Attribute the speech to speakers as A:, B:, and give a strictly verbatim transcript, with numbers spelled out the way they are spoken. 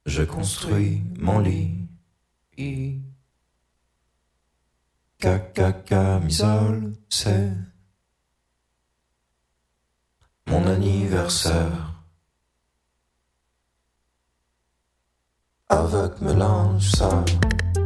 A: Je construis mon lit. Caca camisole, c'est mon anniversaire. Avec mélange ça.